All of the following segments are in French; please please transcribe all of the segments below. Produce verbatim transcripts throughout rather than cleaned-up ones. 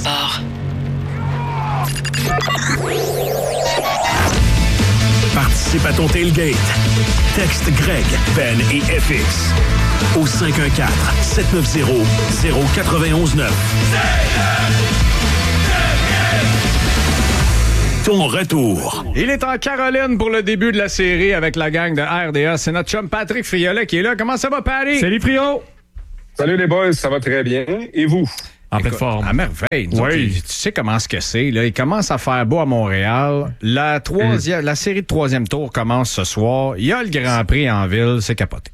Sport. Participe à ton tailgate. Texte Greg, Ben et F X au cinq un quatre, sept neuf zéro, zéro neuf un neuf. Ton retour. Il est en Caroline pour le début de la série avec la gang de R D A. C'est notre chum Patrick Friolet qui est là. Comment ça va, Patrick? Salut, Frio! Salut les boys, ça va très bien. Et vous? En pleine forme. À merveille. Nous Oui. autres, tu sais comment ce que c'est. Là. Il commence à faire beau à Montréal. La, troisième, mm. la série de troisième tour commence ce soir. Il y a le Grand Prix en ville. C'est capoté.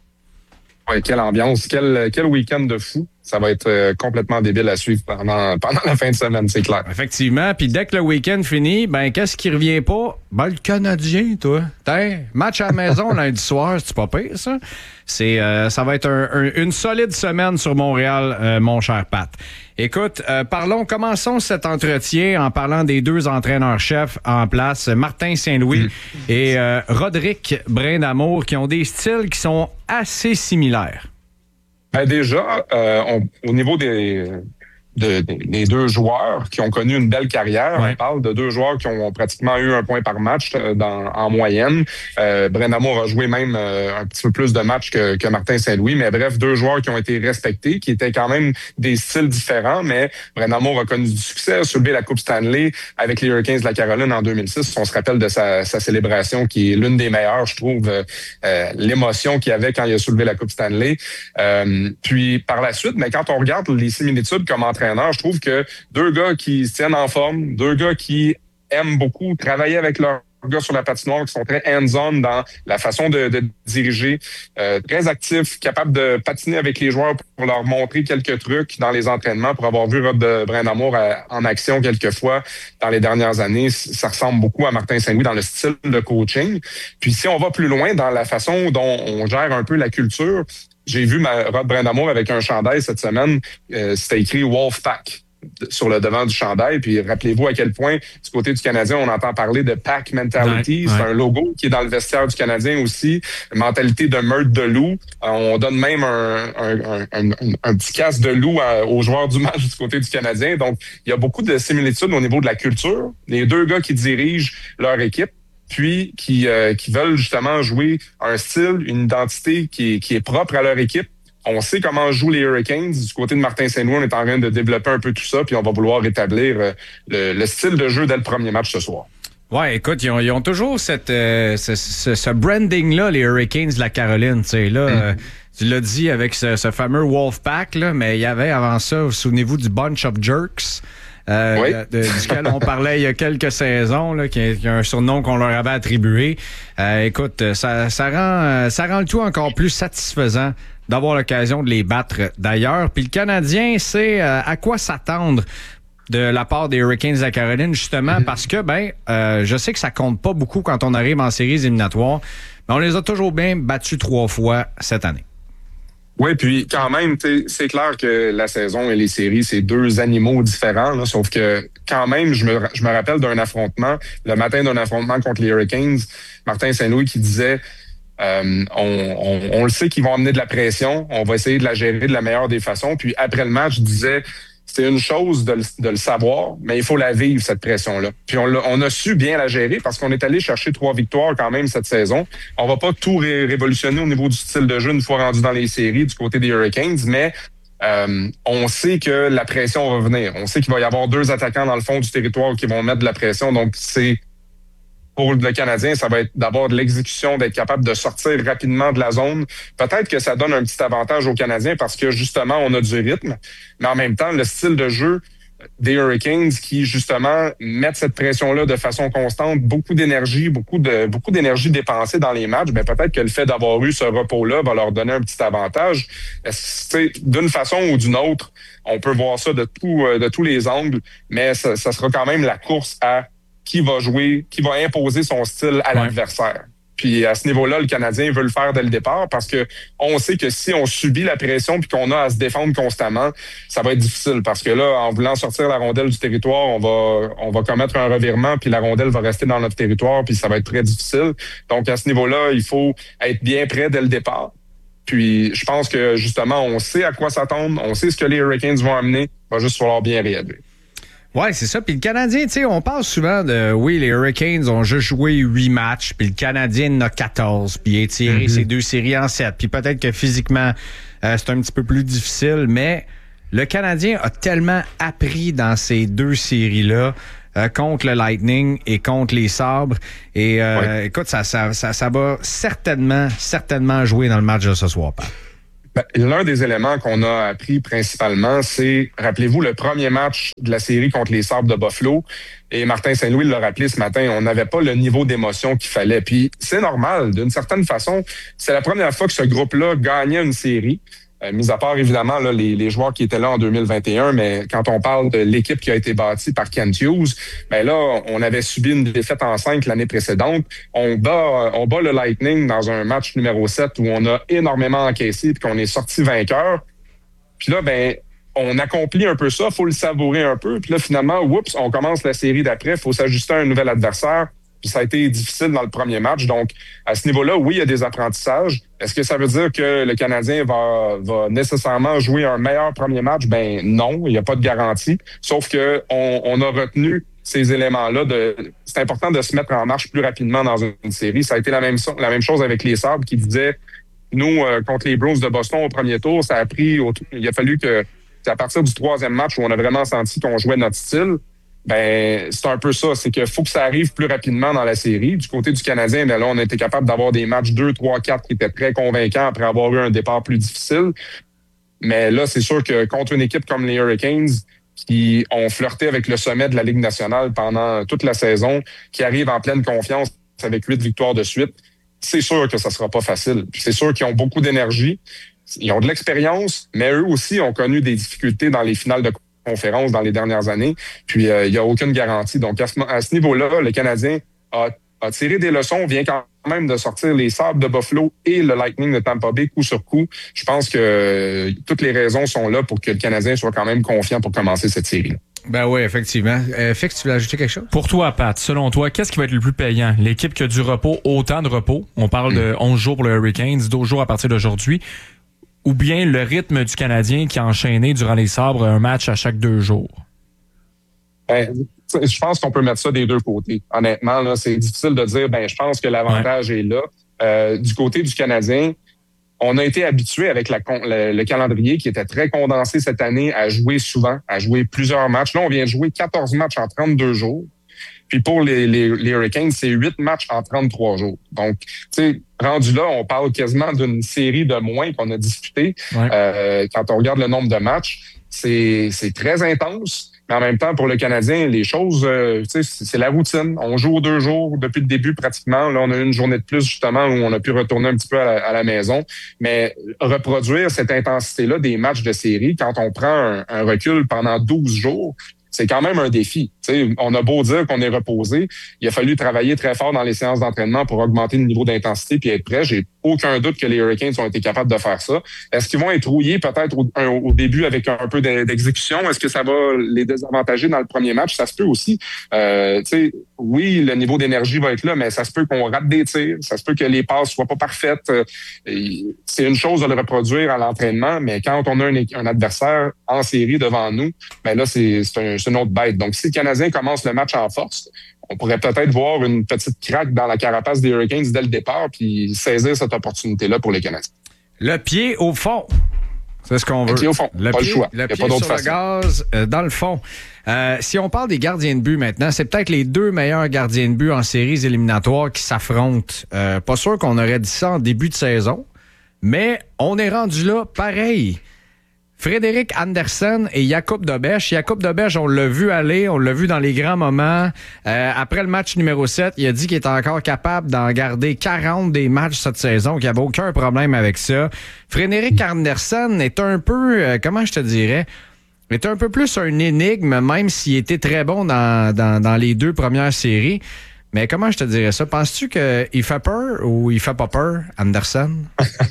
Ouais, quelle ambiance, quel, quel week-end de fou. Ça va être euh, complètement débile à suivre pendant, pendant la fin de semaine, c'est clair. Effectivement. Puis dès que le week-end finit, ben qu'est-ce qui revient pas? Ben le Canadien, toi. T'es match à la maison lundi soir, c'est pas pire, ça? C'est, euh, ça va être un, un, une solide semaine sur Montréal, euh, mon cher Pat. Écoute, euh, parlons, commençons cet entretien en parlant des deux entraîneurs-chefs en place, Martin Saint-Louis mmh. et euh, Roderick Brindamour, qui ont des styles qui sont assez similaires. Ben déjà, euh, on, au niveau des, de, des, des deux joueurs qui ont connu une belle carrière, ouais. on parle de deux joueurs qui ont pratiquement eu un point par match dans, en moyenne. Euh, Brindamour a joué même euh, un petit peu plus de matchs que, que Martin Saint-Louis, mais bref, deux joueurs qui ont été respectés, qui étaient quand même des styles différents, mais Brindamour a connu du succès, a soulevé la Coupe Stanley avec les Hurricanes de la Caroline en deux mille six. On se rappelle de sa, sa célébration qui est l'une des meilleures, je trouve, euh, l'émotion qu'il y avait quand il a soulevé la Coupe Stanley. Euh, puis par la suite, mais quand on regarde les similitudes comme entraîneur, je trouve que deux gars qui se tiennent en forme, deux gars qui aiment beaucoup travailler avec leurs gars sur la patinoire, qui sont très hands-on dans la façon de, de diriger, euh, très actifs, capables de patiner avec les joueurs pour leur montrer quelques trucs dans les entraînements, pour avoir vu Rod Brindamour en action quelques fois dans les dernières années. Ça ressemble beaucoup à Martin Saint-Louis dans le style de coaching. Puis si on va plus loin dans la façon dont on gère un peu la culture, j'ai vu ma, Rod Brindamour avec un chandail cette semaine. Euh, c'était écrit Wolfpack sur le devant du chandail. Puis rappelez-vous à quel point, du côté du Canadien, on entend parler de pack mentality. Ouais, c'est ouais. un logo qui est dans le vestiaire du Canadien aussi. Mentalité de meurtre de loup. Euh, on donne même un, un, un, un, un petit casque de loup à, aux joueurs du match du côté du Canadien. Donc, il y a beaucoup de similitudes au niveau de la culture. Les deux gars qui dirigent leur équipe, puis qui, euh, qui veulent justement jouer un style, une identité qui est, qui est propre à leur équipe. On sait comment jouent les Hurricanes. Du côté de Martin Saint-Louis, on est en train de développer un peu tout ça, puis on va vouloir rétablir euh, le, le style de jeu dès le premier match ce soir. Ouais, écoute, ils ont, ils ont toujours cette, euh, ce, ce, ce branding-là, les Hurricanes de la Caroline. Tu sais, là, mm. euh, tu l'as dit avec ce, ce fameux Wolfpack, là, mais il y avait avant ça, souvenez-vous du Bunch of Jerks. Euh, oui. de, duquel on parlait il y a quelques saisons, là, qui, qui a un surnom qu'on leur avait attribué. Euh, écoute, ça, ça rend, ça rend le tout encore plus satisfaisant d'avoir l'occasion de les battre d'ailleurs. Puis le Canadien sait euh, à quoi s'attendre de la part des Hurricanes de la Caroline, justement, mm-hmm. parce que, ben, euh, je sais que ça compte pas beaucoup quand on arrive en séries éliminatoires, mais on les a toujours bien battus trois fois cette année. Oui, puis quand même, c'est clair que la saison et les séries, c'est deux animaux différents, là, sauf que quand même, je me, je me rappelle d'un affrontement, le matin d'un affrontement contre les Hurricanes, Martin Saint-Louis qui disait euh, on, on, on le sait qu'ils vont amener de la pression, on va essayer de la gérer de la meilleure des façons, puis après le match, je disais c'est une chose de le, de le savoir, mais il faut la vivre, cette pression-là. Puis on a, on a su bien la gérer parce qu'on est allé chercher trois victoires quand même cette saison. On va pas tout ré- révolutionner au niveau du style de jeu une fois rendu dans les séries du côté des Hurricanes, mais euh, on sait que la pression va venir. On sait qu'il va y avoir deux attaquants dans le fond du territoire qui vont mettre de la pression, donc c'est pour le Canadien, ça va être d'avoir de l'exécution, d'être capable de sortir rapidement de la zone. Peut-être que ça donne un petit avantage aux Canadiens parce que, justement, on a du rythme. Mais en même temps, le style de jeu des Hurricanes qui, justement, mettent cette pression-là de façon constante, beaucoup d'énergie, beaucoup de beaucoup d'énergie dépensée dans les matchs, bien, peut-être que le fait d'avoir eu ce repos-là va leur donner un petit avantage. D'une façon ou d'une autre, on peut voir ça de, tout, de tous les angles, mais ça, ça sera quand même la course à qui va jouer, qui va imposer son style à ouais. l'adversaire. Puis à ce niveau-là, le Canadien veut le faire dès le départ parce que on sait que si on subit la pression puis qu'on a à se défendre constamment, ça va être difficile parce que là, en voulant sortir la rondelle du territoire, on va on va commettre un revirement puis la rondelle va rester dans notre territoire puis ça va être très difficile. Donc à ce niveau-là, il faut être bien prêt dès le départ. Puis je pense que justement, on sait à quoi s'attendre, on sait ce que les Hurricanes vont amener, il va juste falloir bien réagir. Ouais, c'est ça. Puis le Canadien, tu sais, on parle souvent de, oui, les Hurricanes ont juste joué huit matchs, puis le Canadien en a quatorze, puis il a tiré mm-hmm. ses deux séries en sept. Puis peut-être que physiquement, euh, c'est un petit peu plus difficile, mais le Canadien a tellement appris dans ces deux séries-là euh, contre le Lightning et contre les Sabres. Et euh, ouais. écoute, ça, ça, ça, ça va certainement, certainement jouer dans le match de ce soir, Pat. Ben, l'un des éléments qu'on a appris principalement, c'est, rappelez-vous, le premier match de la série contre les Sabres de Buffalo. Et Martin Saint-Louis l'a rappelé ce matin, on n'avait pas le niveau d'émotion qu'il fallait. Puis c'est normal, d'une certaine façon. C'est la première fois que ce groupe-là gagnait une série. Euh, mis à part, évidemment, là, les, les joueurs qui étaient là en deux mille vingt et un, mais quand on parle de l'équipe qui a été bâtie par Kent Hughes, ben là, on avait subi une défaite en cinq l'année précédente. On bat, on bat le Lightning dans un match numéro sept où on a énormément encaissé puis qu'on est sorti vainqueur. Puis là, ben, on accomplit un peu ça, faut le savourer un peu. Puis là, finalement, oups, on commence la série d'après, faut s'ajuster à un nouvel adversaire. Puis ça a été difficile dans le premier match. Donc, à ce niveau-là, oui, il y a des apprentissages. Est-ce que ça veut dire que le Canadien va, va nécessairement jouer un meilleur premier match? Ben non, il n'y a pas de garantie. Sauf que on, on a retenu ces éléments-là. De, c'est important de se mettre en marche plus rapidement dans une série. Ça a été la même, la même chose avec les Sabres qui disaient, nous, euh, contre les Bruins de Boston au premier tour, ça a pris, au, il a fallu que, c'est à partir du troisième match où on a vraiment senti qu'on jouait notre style. Ben, c'est un peu ça. C'est qu'il faut que ça arrive plus rapidement dans la série. Du côté du Canadien, ben là, on a été capable d'avoir des matchs deux, trois, quatre qui étaient très convaincants après avoir eu un départ plus difficile. Mais là, c'est sûr que contre une équipe comme les Hurricanes, qui ont flirté avec le sommet de la Ligue nationale pendant toute la saison, qui arrivent en pleine confiance avec huit victoires de suite, c'est sûr que ça sera pas facile. Puis c'est sûr qu'ils ont beaucoup d'énergie. Ils ont de l'expérience, mais eux aussi ont connu des difficultés dans les finales de conférence dans les dernières années. Puis, il euh, n'y a aucune garantie. Donc, à ce, à ce niveau-là, le Canadien a, a tiré des leçons, vient quand même de sortir les Sabres de Buffalo et le Lightning de Tampa Bay coup sur coup. Je pense que euh, toutes les raisons sont là pour que le Canadien soit quand même confiant pour commencer cette série-là. Ben oui, effectivement. Euh, Fix, tu voulais ajouter quelque chose? Pour toi, Pat, selon toi, qu'est-ce qui va être le plus payant? L'équipe qui a du repos, autant de repos. On parle mmh. de onze jours pour le Hurricanes, douze jours à partir d'aujourd'hui. Ou bien le rythme du Canadien qui a enchaîné durant les Sabres un match à chaque deux jours? Ben, je pense qu'on peut mettre ça des deux côtés. Honnêtement, là, c'est difficile de dire, ben, je pense que l'avantage ouais. est là. Euh, du côté du Canadien, on a été habitué avec la, le, le calendrier qui était très condensé cette année à jouer souvent, à jouer plusieurs matchs. Là, on vient de jouer quatorze matchs en trente-deux jours. Puis pour les, les, les Hurricanes, c'est huit matchs en trente-trois jours. Donc, tu sais, rendu là, on parle quasiment d'une série de moins qu'on a disputé. Ouais. Euh, quand on regarde le nombre de matchs, c'est, c'est très intense. Mais en même temps, pour le Canadien, les choses, euh, tu sais, c'est la routine. On joue deux jours depuis le début pratiquement. Là, on a eu une journée de plus justement où on a pu retourner un petit peu à la, à la maison. Mais reproduire cette intensité-là des matchs de série, quand on prend un, un recul pendant douze jours, c'est quand même un défi. T'sais, on a beau dire qu'on est reposé, il a fallu travailler très fort dans les séances d'entraînement pour augmenter le niveau d'intensité puis être prêt. J'ai aucun doute que les Hurricanes ont été capables de faire ça. Est-ce qu'ils vont être rouillés peut-être au, au début avec un peu d'exécution? Est-ce que ça va les désavantager dans le premier match? Ça se peut aussi. Euh, oui, le niveau d'énergie va être là, mais ça se peut qu'on rate des tirs. Ça se peut que les passes soient pas parfaites. C'est une chose de le reproduire à l'entraînement, mais quand on a un, un adversaire en série devant nous, ben là, c'est, c'est, un, c'est une autre bête. Donc, si le Canadien commence le match en force, on pourrait peut-être voir une petite craque dans la carapace des Hurricanes dès le départ puis saisir cette opportunité-là pour les Canadiens. Le pied au fond. C'est ce qu'on veut. Le pied au fond. Le pas pied, le choix. Le Il y a pied pas d'autre sur façon. Le gaz, euh, dans le fond. Euh, si on parle des gardiens de but maintenant, c'est peut-être les deux meilleurs gardiens de but en séries éliminatoires qui s'affrontent. Euh, pas sûr qu'on aurait dit ça en début de saison, mais on est rendu là pareil. Frederik Andersen et Jakub Dobeš. Jakub Dobeš, on l'a vu aller, on l'a vu dans les grands moments. Euh, après le match numéro sept, il a dit qu'il était encore capable d'en garder quarante des matchs cette saison, qu'il n'y avait aucun problème avec ça. Frederik Andersen est un peu, euh, comment je te dirais, est un peu plus un énigme, même s'il était très bon dans, dans, dans les deux premières séries. Mais comment je te dirais ça? Penses-tu qu'il fait peur ou il fait pas peur, Andersen?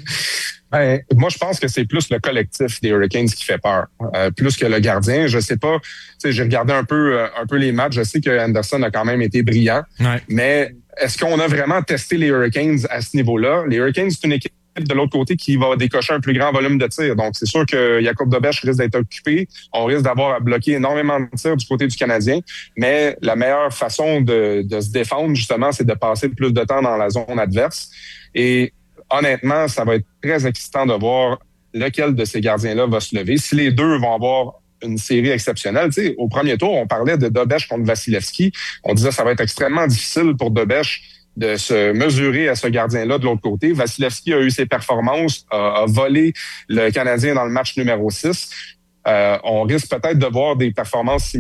Ben, moi, je pense que c'est plus le collectif des Hurricanes qui fait peur, euh, plus que le gardien. Je sais pas, tu sais, j'ai regardé un peu, euh, un peu les matchs. Je sais que Andersen a quand même été brillant, ouais. mais est-ce qu'on a vraiment testé les Hurricanes à ce niveau-là? Les Hurricanes, c'est une équipe de l'autre côté qui va décocher un plus grand volume de tirs. Donc, c'est sûr que Jakub Dobeš risque d'être occupé. On risque d'avoir à bloquer énormément de tirs du côté du Canadien. Mais la meilleure façon de, de se défendre, justement, c'est de passer plus de temps dans la zone adverse. Et honnêtement, ça va être très excitant de voir lequel de ces gardiens-là va se lever. Si les deux vont avoir une série exceptionnelle. Tu sais, au premier tour, on parlait de Dobeš contre Vasilevskiy. On disait que ça va être extrêmement difficile pour Dobeš de se mesurer à ce gardien-là de l'autre côté. Vasilevskiy a eu ses performances, a, a volé le Canadien dans le match numéro six. Euh, on risque peut-être de voir des performances similaires